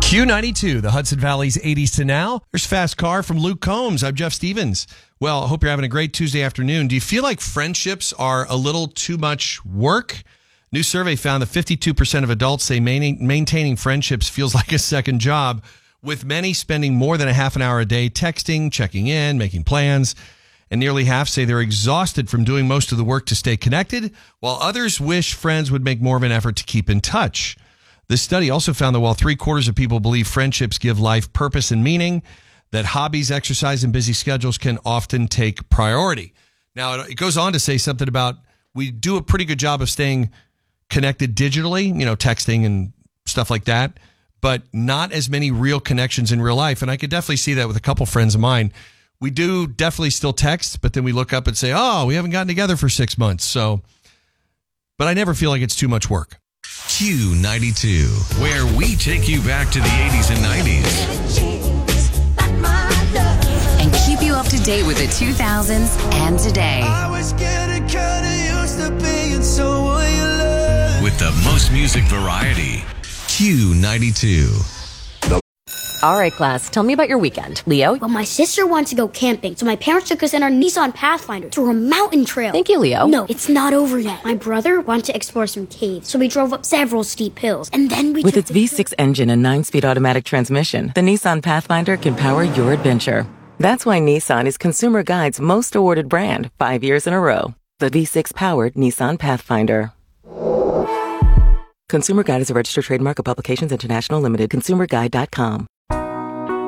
Q92, the Hudson Valley's 80s to now. There's Fast Car from Luke Combs. I'm Jeff Stevens. Well, I hope you're having a great Tuesday afternoon. Do you feel like friendships are a little too much work? New survey found that 52% of adults say maintaining friendships feels like a second job, with many spending more than a half an hour a day texting, checking in, making plans. And nearly half say they're exhausted from doing most of the work to stay connected, while others wish friends would make more of an effort to keep in touch. This study also found that while 3/4 of people believe friendships give life purpose and meaning, that hobbies, exercise, and busy schedules can often take priority. Now, it goes on to say something about we do a pretty good job of staying connected digitally, texting and stuff like that, but not as many real connections in real life. And I could definitely see that with a couple friends of mine. We do definitely still text, but then we look up and say, oh, we haven't gotten together for 6 months. So, but I never feel like it's too much work. Q92, where we take you back to the 80s and 90s. And keep you up to date with the 2000s and today. With the most music variety. Q92. All right, class, tell me about your weekend. Leo? Well, my sister wanted to go camping, so my parents took us in our Nissan Pathfinder to a mountain trail. Thank you, Leo. No, it's not over yet. My brother wanted to explore some caves, so we drove up several steep hills, and then we With its V6 engine and 9-speed automatic transmission, the Nissan Pathfinder can power your adventure. That's why Nissan is Consumer Guide's most awarded brand 5 years in a row. The V6-powered Nissan Pathfinder. Consumer Guide is a registered trademark of Publications International Limited. ConsumerGuide.com.